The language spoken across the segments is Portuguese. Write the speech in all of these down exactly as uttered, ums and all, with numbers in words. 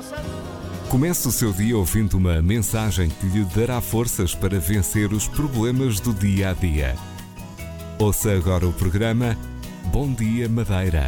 Comece o seu dia ouvindo uma mensagem que lhe dará forças para vencer os problemas do dia a dia. Ouça agora o programa Bom Dia Madeira.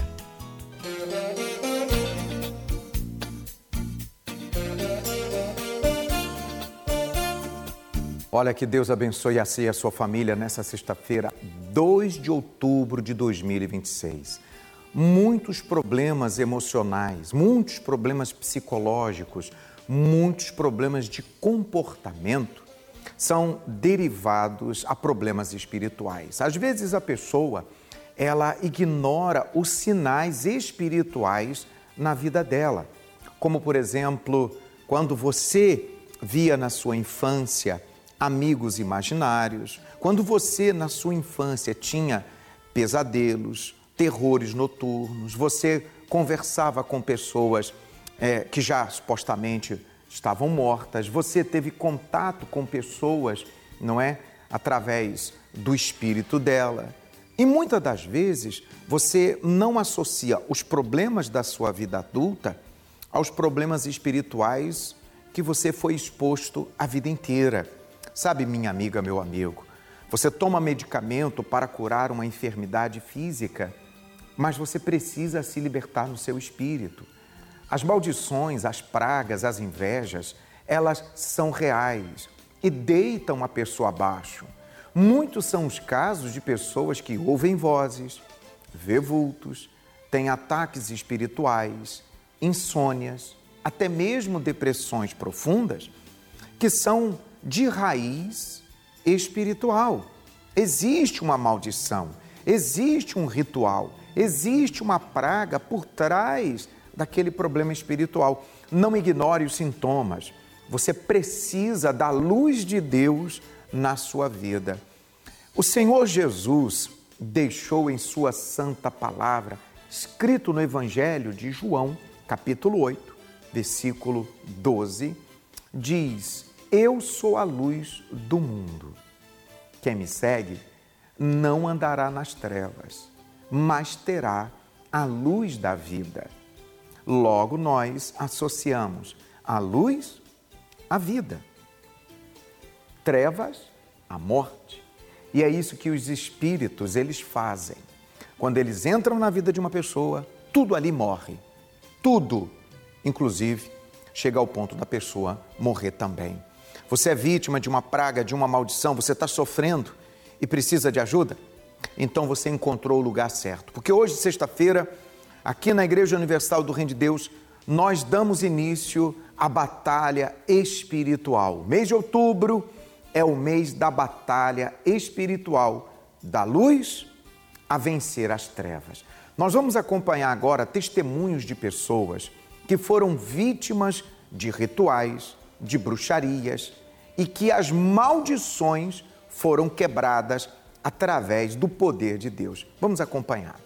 Olha, que Deus abençoe a si e a sua família nessa sexta-feira, dois de outubro de dois mil e vinte e seis. Muitos problemas emocionais, muitos problemas psicológicos, muitos problemas de comportamento são derivados a problemas espirituais. Às vezes a pessoa, ela ignora os sinais espirituais na vida dela. Como, por exemplo, quando você via na sua infância amigos imaginários, quando você na sua infância tinha pesadelos, terrores noturnos, você conversava com pessoas é, que já supostamente estavam mortas, você teve contato com pessoas, não é? Através do espírito dela. E muitas das vezes você não associa os problemas da sua vida adulta aos problemas espirituais que você foi exposto a vida inteira. Sabe, minha amiga, meu amigo, você toma medicamento para curar uma enfermidade física, mas você precisa se libertar no seu espírito. As maldições, as pragas, as invejas, elas são reais e deitam a pessoa abaixo. Muitos são os casos de pessoas que ouvem vozes, vê vultos, têm ataques espirituais, insônias, até mesmo depressões profundas, que são de raiz espiritual. Existe uma maldição, existe um ritual, existe uma praga por trás daquele problema espiritual. Não ignore os sintomas. Você precisa da luz de Deus na sua vida. O Senhor Jesus deixou em sua santa palavra, escrito no Evangelho de João, capítulo oito, versículo doze, diz: Eu sou a luz do mundo. Quem me segue não andará nas trevas, mas terá a luz da vida. Logo nós associamos a luz à vida, trevas à morte. E é isso que os espíritos eles fazem. Quando eles entram na vida de uma pessoa, tudo ali morre. Tudo, inclusive, chega ao ponto da pessoa morrer também. Você é vítima de uma praga, de uma maldição, você está sofrendo e precisa de ajuda? Então você encontrou o lugar certo. Porque hoje, sexta-feira, aqui na Igreja Universal do Reino de Deus, nós damos início à batalha espiritual. O mês de outubro é o mês da batalha espiritual, da luz a vencer as trevas. Nós vamos acompanhar agora testemunhos de pessoas que foram vítimas de rituais, de bruxarias e que as maldições foram quebradas através do poder de Deus. Vamos acompanhar.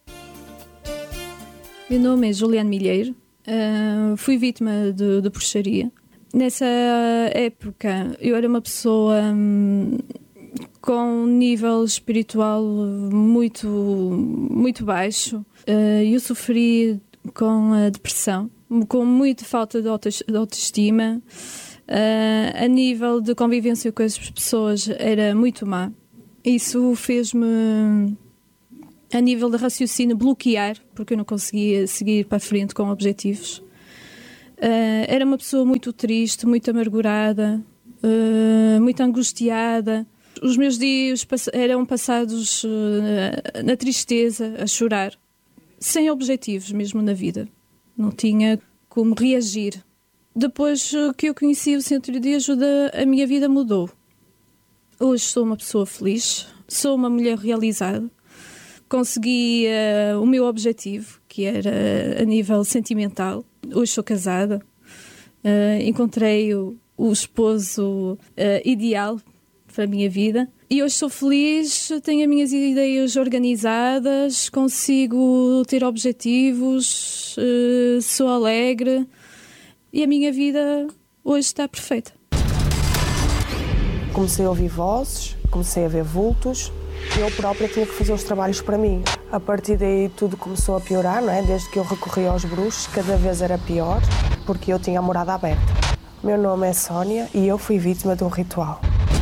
Meu nome é Juliane Milheiro, uh, fui vítima de, de bruxaria. Nessa época eu era uma pessoa um, com um nível espiritual muito, muito baixo. Uh, eu sofri com a depressão, com muita falta de autoestima. Uh, a nível de convivência com as pessoas era muito má. Isso fez-me, a nível de raciocínio, bloquear, porque eu não conseguia seguir para a frente com objetivos. Uh, era uma pessoa muito triste, muito amargurada, uh, muito angustiada. Os meus dias pass- eram passados uh, na tristeza, a chorar, sem objetivos mesmo na vida. Não tinha como reagir. Depois que eu conheci o Centro de Ajuda, a minha vida mudou. Hoje sou uma pessoa feliz, sou uma mulher realizada. Consegui uh, o meu objetivo, que era a nível sentimental. Hoje sou casada. Uh, encontrei o, o esposo uh, ideal para a minha vida. E hoje sou feliz, tenho as minhas ideias organizadas, consigo ter objetivos, uh, sou alegre. E a minha vida hoje está perfeita. Comecei a ouvir vozes, comecei a ver vultos, Eu própria tinha que fazer os trabalhos para mim. A partir daí tudo começou a piorar, não é? Desde que eu recorri aos bruxos, cada vez era pior, porque eu tinha a morada aberta. Meu nome é Sónia e eu fui vítima de um ritual.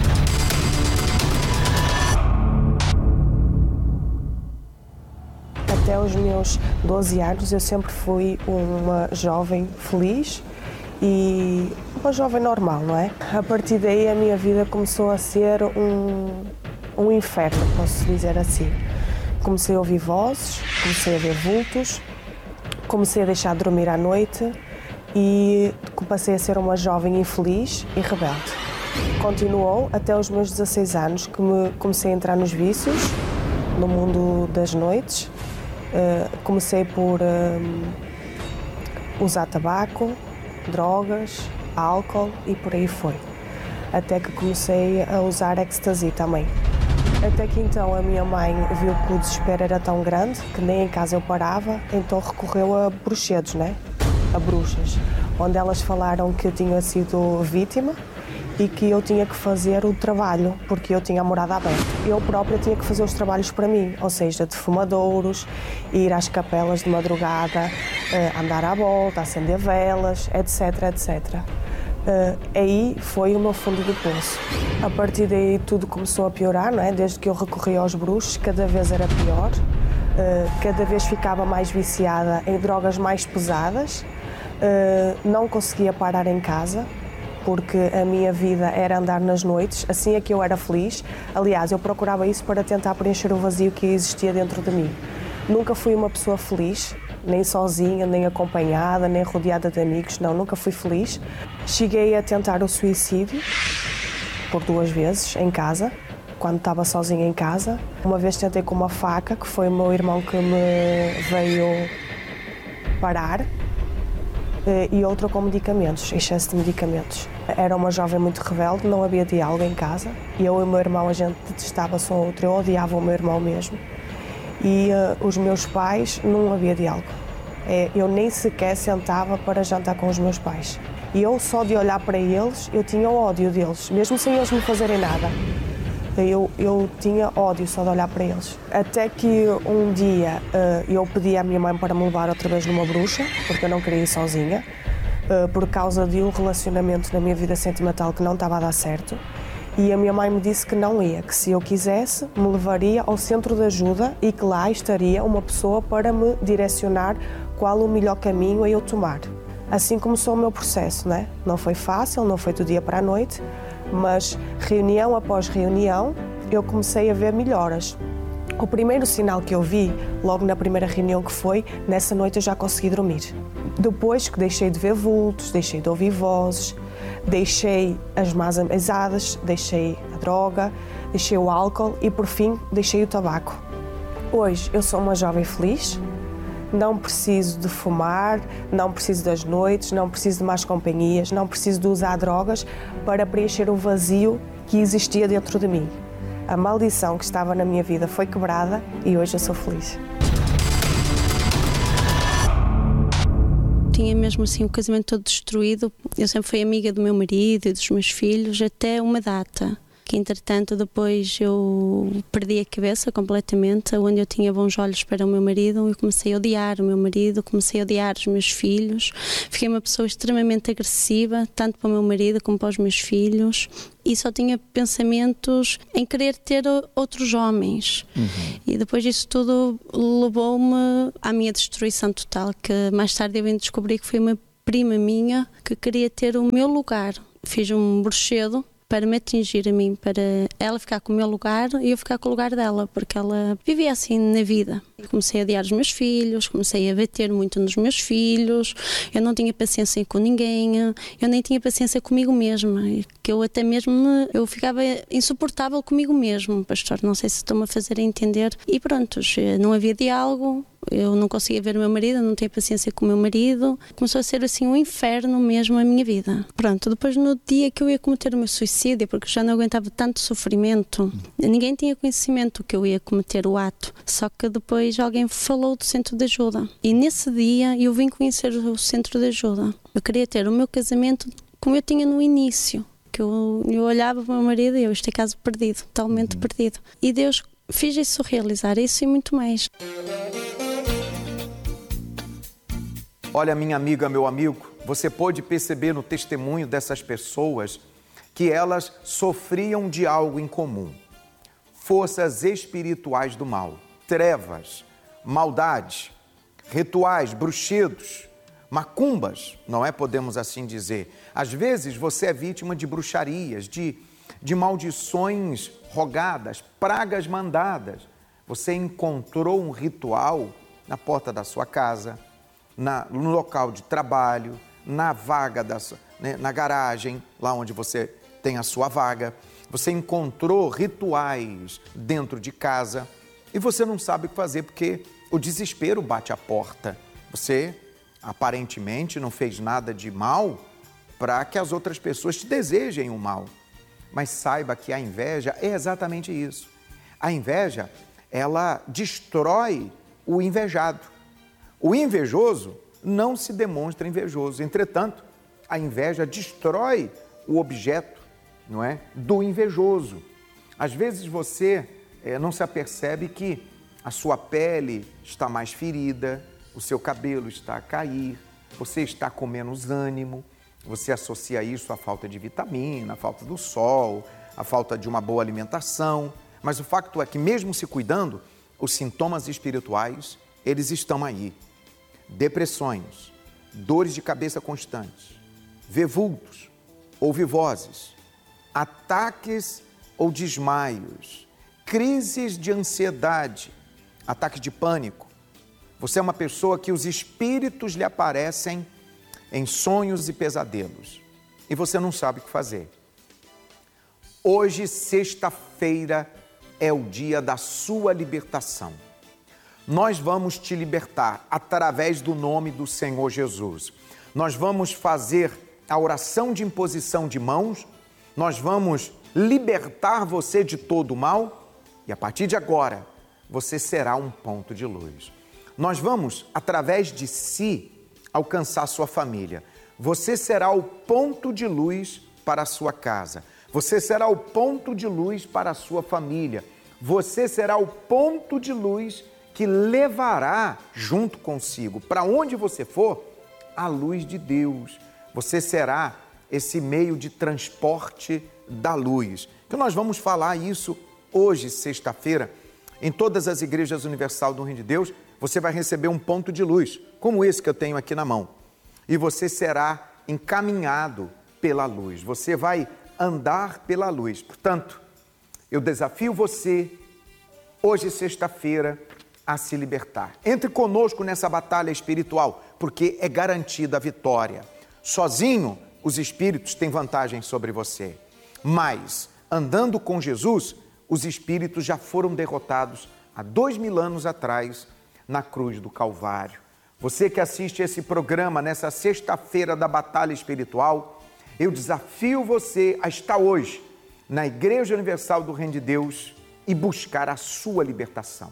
Até os meus doze anos eu sempre fui uma jovem feliz e uma jovem normal, não é? A partir daí a minha vida começou a ser um, um inferno, posso dizer assim. Comecei a ouvir vozes, comecei a ver vultos, comecei a deixar de dormir à noite e passei a ser uma jovem infeliz e rebelde. Continuou até os meus dezasseis anos que me comecei a entrar nos vícios, no mundo das noites. Uh, comecei por uh, usar tabaco, drogas, álcool e por aí foi. Até que comecei a usar ecstasy também. Até que então a minha mãe viu que o desespero era tão grande que nem em casa eu parava, então recorreu a bruxedos, né? A bruxas, onde elas falaram que eu tinha sido vítima e que eu tinha que fazer o trabalho, porque eu tinha a morada aberta. Eu própria tinha que fazer os trabalhos para mim, ou seja, de fumadouros, ir às capelas de madrugada, andar à volta, acender velas, etc, etcétera. Uh, aí foi o meu fundo de poço. A partir daí tudo começou a piorar, não é? Desde que eu recorri aos bruxos, cada vez era pior, uh, cada vez ficava mais viciada em drogas mais pesadas, uh, não conseguia parar em casa, porque a minha vida era andar nas noites, assim é que eu era feliz. Aliás, eu procurava isso para tentar preencher o vazio que existia dentro de mim. Nunca fui uma pessoa feliz, nem sozinha, nem acompanhada, nem rodeada de amigos, não, nunca fui feliz. Cheguei a tentar o suicídio por duas vezes em casa, quando estava sozinha em casa. Uma vez tentei com uma faca, que foi o meu irmão que me veio parar, e outra com medicamentos, excesso de medicamentos. Era uma jovem muito rebelde, não havia diálogo em casa. Eu e o meu irmão, a gente detestava-se um ao outro, eu odiava o meu irmão mesmo. E uh, os meus pais, não havia diálogo. É, eu nem sequer sentava para jantar com os meus pais. E eu, só de olhar para eles, eu tinha ódio deles, mesmo sem eles me fazerem nada. Eu, eu tinha ódio só de olhar para eles. Até que um dia uh, eu pedi à minha mãe para me levar outra vez numa bruxa, porque eu não queria ir sozinha, uh, por causa de um relacionamento na minha vida sentimental que não estava a dar certo. E a minha mãe me disse que não ia, que se eu quisesse, me levaria ao centro de ajuda e que lá estaria uma pessoa para me direcionar qual o melhor caminho a eu tomar. Assim começou o meu processo, né? Não foi fácil, não foi do dia para a noite, mas reunião após reunião eu comecei a ver melhoras. O primeiro sinal que eu vi, logo na primeira reunião que foi, nessa noite eu já consegui dormir. Depois que deixei de ver vultos, deixei de ouvir vozes, deixei as más amizades, deixei a droga, deixei o álcool e, por fim, deixei o tabaco. Hoje eu sou uma jovem feliz, não preciso de fumar, não preciso das noites, não preciso de más companhias, não preciso de usar drogas para preencher o vazio que existia dentro de mim. A maldição que estava na minha vida foi quebrada e hoje eu sou feliz. Tinha mesmo assim o casamento todo destruído. Eu sempre fui amiga do meu marido e dos meus filhos até uma data, que entretanto depois eu perdi a cabeça completamente, onde eu tinha bons olhos para o meu marido e comecei a odiar o meu marido, comecei a odiar os meus filhos. Fiquei uma pessoa extremamente agressiva, tanto para o meu marido como para os meus filhos, e só tinha pensamentos em querer ter outros homens. Uhum. E depois disso tudo levou-me à minha destruição total, que mais tarde eu vim descobrir que foi uma prima minha que queria ter o meu lugar. Fiz um bruxedo para me atingir a mim, para ela ficar com o meu lugar e eu ficar com o lugar dela, porque ela vivia assim na vida. Comecei a odiar os meus filhos, comecei a bater muito nos meus filhos, eu não tinha paciência com ninguém, eu nem tinha paciência comigo mesma, que eu até mesmo, eu ficava insuportável comigo mesmo, pastor, não sei se estou-me a fazer entender. E pronto, não havia diálogo, eu não conseguia ver o meu marido, não tinha paciência com o meu marido, começou a ser assim um inferno mesmo a minha vida. Pronto, depois no dia que eu ia cometer o meu suicídio, porque já não aguentava tanto sofrimento, ninguém tinha conhecimento que eu ia cometer o ato, só que depois alguém falou do centro de ajuda e nesse dia eu vim conhecer o centro de ajuda. Eu queria ter o meu casamento como eu tinha no início, que eu, eu olhava para o meu marido e eu, este é caso perdido, totalmente perdido. E Deus fiz isso, realizar isso e muito mais. Olha, minha amiga, meu amigo, você pôde perceber no testemunho dessas pessoas que elas sofriam de algo em comum. Forças espirituais do mal, trevas, maldade, rituais, bruxedos, macumbas, não é? Podemos assim dizer. Às vezes você é vítima de bruxarias, de, de maldições rogadas, pragas mandadas. Você encontrou um ritual na porta da sua casa, na, no local de trabalho, na vaga, da, né, na garagem, lá onde você tem a sua vaga. Você encontrou rituais dentro de casa e você não sabe o que fazer porque o desespero bate à porta. Você aparentemente não fez nada de mal para que as outras pessoas te desejem o mal. Mas saiba que a inveja é exatamente isso. A inveja, ela destrói o invejado. O invejoso não se demonstra invejoso. Entretanto, a inveja destrói o objeto, não é, do invejoso. Às vezes você é, não se apercebe que a sua pele está mais ferida, o seu cabelo está a cair, você está com menos ânimo, você associa isso à falta de vitamina, à falta do sol, à falta de uma boa alimentação. Mas o fato é que mesmo se cuidando, os sintomas espirituais, eles estão aí. Depressões, dores de cabeça constantes, ver vultos ou ver vozes, ataques ou desmaios, crises de ansiedade, ataques de pânico. Você é uma pessoa que os espíritos lhe aparecem em sonhos e pesadelos e você não sabe o que fazer. Hoje, sexta-feira, é o dia da sua libertação. Nós vamos te libertar através do nome do Senhor Jesus. Nós vamos fazer a oração de imposição de mãos, nós vamos libertar você de todo o mal e a partir de agora você será um ponto de luz. Nós vamos, através de si, alcançar sua família. Você será o ponto de luz para a sua casa. Você será o ponto de luz para a sua família. Você será o ponto de luz que levará junto consigo, para onde você for, a luz de Deus. Você será esse meio de transporte da luz. Então nós vamos falar isso hoje, sexta-feira, em todas as igrejas universal do Reino de Deus. Você vai receber um ponto de luz, como esse que eu tenho aqui na mão. E você será encaminhado pela luz. Você vai andar pela luz. Portanto, eu desafio você, hoje, sexta-feira, a se libertar. Entre conosco nessa batalha espiritual, porque é garantida a vitória. Sozinho, os espíritos têm vantagem sobre você. Mas, andando com Jesus, os espíritos já foram derrotados há dois mil anos atrás, na cruz do Calvário. Você que assiste esse programa nessa sexta-feira da batalha espiritual, eu desafio você a estar hoje na Igreja Universal do Reino de Deus e buscar a sua libertação.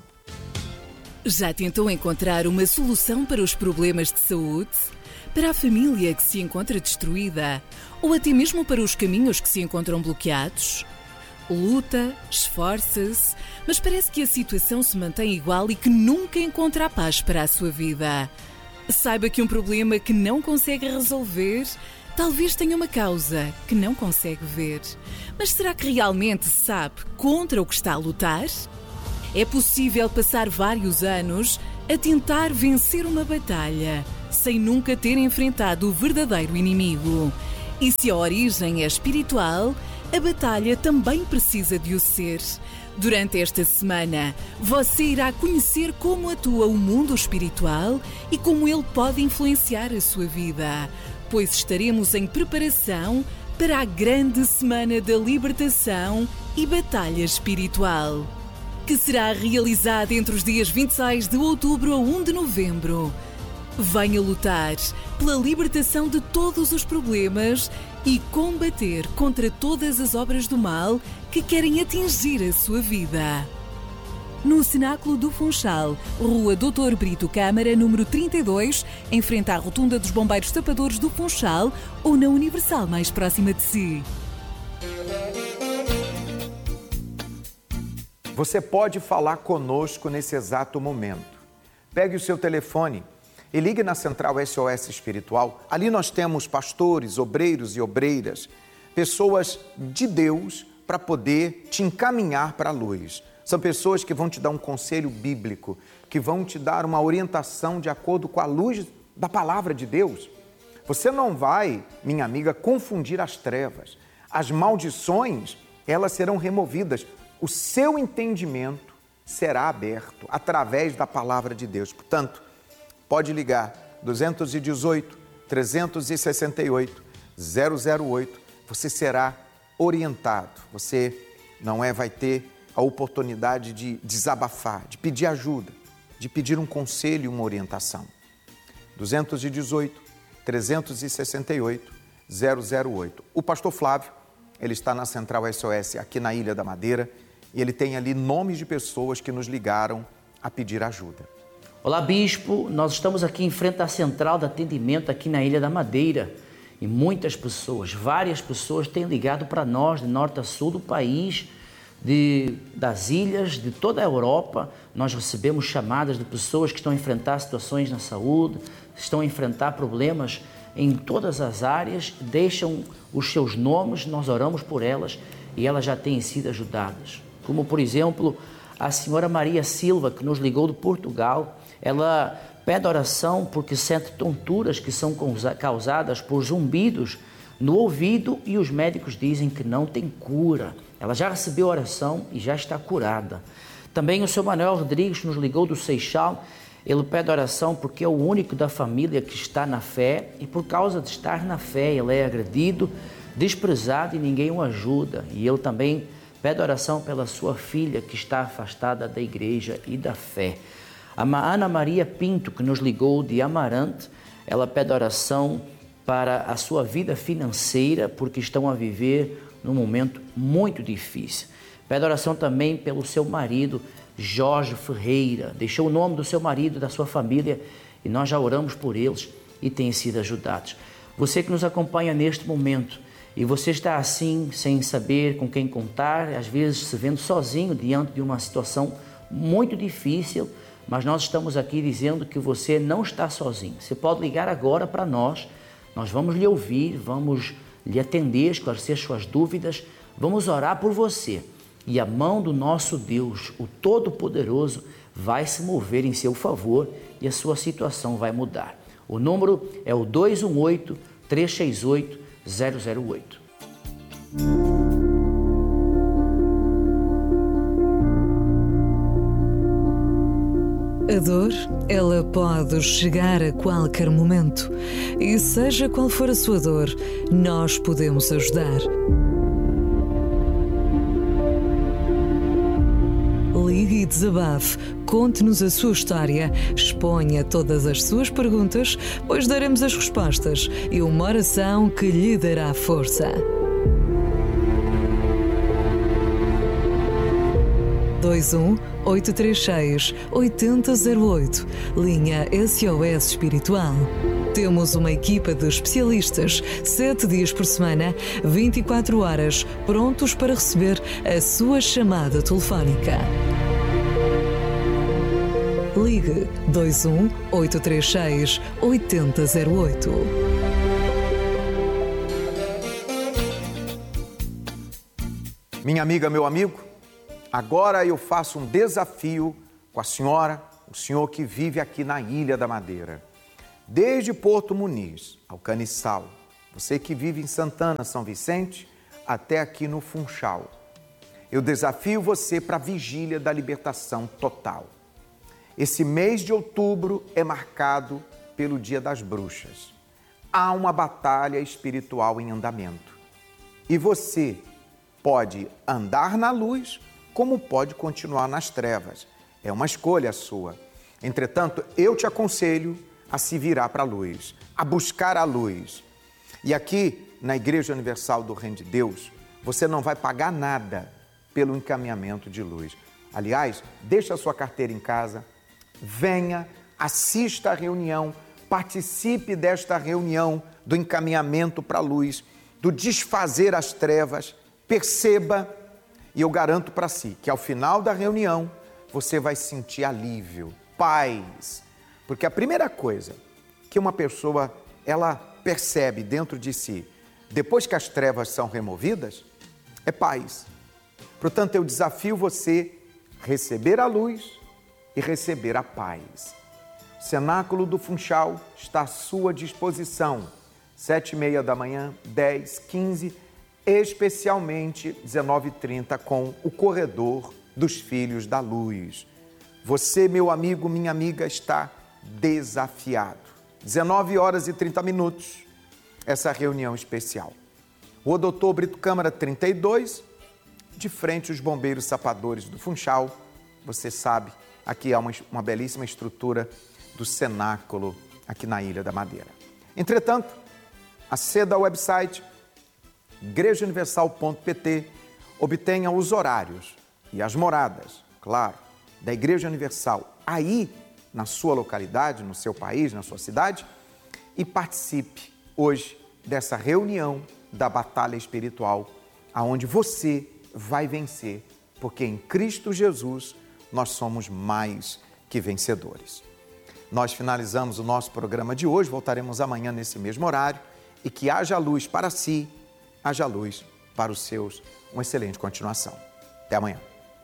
Já tentou encontrar uma solução para os problemas de saúde? Para a família que se encontra destruída? Ou até mesmo para os caminhos que se encontram bloqueados? Luta, esforça-se, mas parece que a situação se mantém igual e que nunca encontra a paz para a sua vida. Saiba que um problema que não consegue resolver talvez tenha uma causa que não consegue ver. Mas será que realmente sabe contra o que está a lutar? É possível passar vários anos a tentar vencer uma batalha sem nunca ter enfrentado o verdadeiro inimigo. E se a origem é espiritual, a batalha também precisa de o ser. Durante esta semana, você irá conhecer como atua o mundo espiritual e como ele pode influenciar a sua vida, pois estaremos em preparação para a grande semana da libertação e batalha espiritual, que será realizada entre os dias vinte e seis de outubro a primeiro de novembro. Venha lutar pela libertação de todos os problemas e combater contra todas as obras do mal que querem atingir a sua vida. No Cenáculo do Funchal, Rua doutor Brito Câmara, número trinta e dois, em frente à Rotunda dos Bombeiros Tapadores do Funchal, ou na Universal mais próxima de si. Você pode falar conosco nesse exato momento. Pegue o seu telefone e ligue na Central S O S Espiritual. Ali nós temos pastores, obreiros e obreiras, pessoas de Deus para poder te encaminhar para a luz. São pessoas que vão te dar um conselho bíblico, que vão te dar uma orientação de acordo com a luz da palavra de Deus. Você não vai, minha amiga, confundir as trevas. As maldições, elas serão removidas. O seu entendimento será aberto através da palavra de Deus. Portanto, pode ligar dois dezoito, trezentos e sessenta e oito, zero zero oito. Você será orientado. Você não é, vai ter a oportunidade de desabafar, de pedir ajuda, de pedir um conselho e uma orientação. dois dezoito, trezentos e sessenta e oito, zero zero oito. O pastor Flávio, ele está na Central S O S aqui na Ilha da Madeira e ele tem ali nomes de pessoas que nos ligaram a pedir ajuda. Olá, bispo, nós estamos aqui em frente à Central de Atendimento aqui na Ilha da Madeira e muitas pessoas, várias pessoas têm ligado para nós de norte a sul do país, de, das ilhas, de toda a Europa. Nós recebemos chamadas de pessoas que estão a enfrentar situações na saúde, estão a enfrentar problemas em todas as áreas, deixam os seus nomes, nós oramos por elas e elas já têm sido ajudadas. Como, por exemplo, a senhora Maria Silva, que nos ligou de Portugal, ela pede oração porque sente tonturas que são causadas por zumbidos no ouvido e os médicos dizem que não tem cura. Ela já recebeu oração e já está curada. Também o seu Manuel Rodrigues nos ligou do Seixal. Ele pede oração porque é o único da família que está na fé e por causa de estar na fé ele é agredido, desprezado e ninguém o ajuda. E ele também pede oração pela sua filha que está afastada da igreja e da fé. A Ana Maria Pinto, que nos ligou de Amarante, ela pede oração para a sua vida financeira porque estão a viver num momento muito difícil. Pede oração também pelo seu marido, Jorge Ferreira. Deixou o nome do seu marido, da sua família e nós já oramos por eles e têm sido ajudados. Você que nos acompanha neste momento e você está assim, sem saber com quem contar, às vezes se vendo sozinho diante de uma situação muito difícil, mas nós estamos aqui dizendo que você não está sozinho. Você pode ligar agora para nós, nós vamos lhe ouvir, vamos lhe atender, esclarecer suas dúvidas, vamos orar por você. E a mão do nosso Deus, o Todo-Poderoso, vai se mover em seu favor e a sua situação vai mudar. O número é o dois um oito, três seis oito, zero zero oito. A dor, ela pode chegar a qualquer momento. E seja qual for a sua dor, nós podemos ajudar. Ligue e desabafe, conte-nos a sua história, exponha todas as suas perguntas, pois daremos as respostas e uma oração que lhe dará força. dois um oito três seis, oito zero zero oito, linha S O S Espiritual. Temos uma equipa de especialistas, sete dias por semana, vinte e quatro horas, prontos para receber a sua chamada telefónica. Ligue dois um oito três seis, oito zero oito. Minha amiga, meu amigo, agora eu faço um desafio com a senhora, o senhor que vive aqui na Ilha da Madeira. Desde Porto Muniz ao Caniçal, você que vive em Santana, São Vicente, até aqui no Funchal. Eu desafio você para a vigília da libertação total. Esse mês de outubro é marcado pelo Dia das Bruxas. Há uma batalha espiritual em andamento. E você pode andar na luz, como pode continuar nas trevas. É uma escolha sua. Entretanto, eu te aconselho a se virar para a luz, a buscar a luz. E aqui, na Igreja Universal do Reino de Deus, você não vai pagar nada pelo encaminhamento de luz. Aliás, deixa a sua carteira em casa, venha, assista à reunião, participe desta reunião do encaminhamento para a luz, do desfazer as trevas, perceba E eu garanto para si que ao final da reunião você vai sentir alívio, paz. Porque a primeira coisa que uma pessoa ela percebe dentro de si, depois que as trevas são removidas, é paz. Portanto, eu desafio você a receber a luz e receber a paz. O Cenáculo do Funchal está à sua disposição. Sete e meia da manhã, dez, quinze, especialmente dezenove e trinta com o Corredor dos Filhos da Luz. Você, meu amigo, minha amiga, está desafiado. dezenove horas e trinta minutos, essa reunião especial. O doutor Brito Câmara trinta e dois, de frente aos bombeiros sapadores do Funchal. Você sabe, aqui há uma, uma belíssima estrutura do cenáculo aqui na Ilha da Madeira. Entretanto, aceda ao website igreja universal ponto p t, obtenha os horários e as moradas, claro, da Igreja Universal aí na sua localidade, no seu país, na sua cidade, e participe hoje dessa reunião da batalha espiritual, aonde você vai vencer, porque em Cristo Jesus nós somos mais que vencedores. Nós finalizamos o nosso programa de hoje, voltaremos amanhã nesse mesmo horário, e que haja luz para si, haja luz para os seus. Uma excelente continuação. Até amanhã.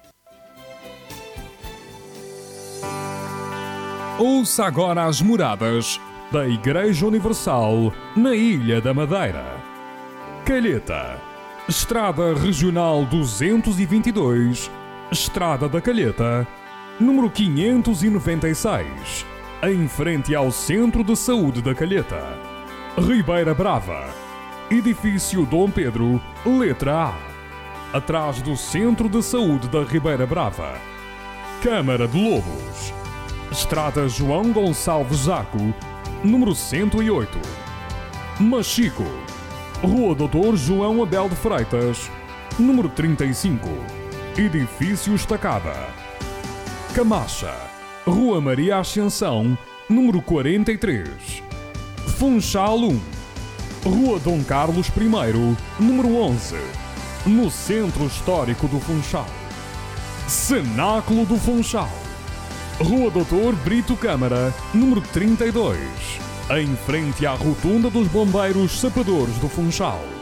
Ouça agora as moradas da Igreja Universal na Ilha da Madeira. Calheta, Estrada Regional duzentos e vinte e dois, Estrada da Calheta, número quinhentos e noventa e seis, em frente ao Centro de Saúde da Calheta. Ribeira Brava, Edifício Dom Pedro, letra A, atrás do Centro de Saúde da Ribeira Brava. Câmara de Lobos, Estrada João Gonçalves Zaco, número cento e oito. Machico, Rua doutor João Abel de Freitas, número trinta e cinco, Edifício Estacada. Camacha, Rua Maria Ascensão, número quarenta e três. Funchal um, Rua Dom Carlos I, número onze, no Centro Histórico do Funchal. Cenáculo do Funchal, Rua doutor Brito Câmara, número trinta e dois, em frente à Rotunda dos Bombeiros Sapadores do Funchal.